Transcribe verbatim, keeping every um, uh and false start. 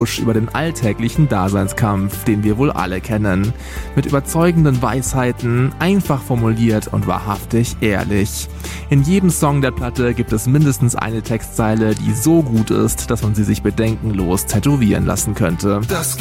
über den alltäglichen Daseinskampf, den wir wohl alle kennen. Mit überzeugenden Weisheiten, einfach formuliert und wahrhaftig ehrlich. In jedem Song der Platte gibt es mindestens eine Textzeile, die so gut ist, dass man sie sich bedenkenlos tätowieren lassen könnte. Das